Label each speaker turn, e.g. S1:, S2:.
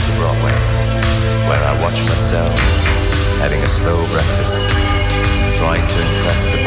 S1: to Broadway, where I watch myself having a slow breakfast, trying to impress the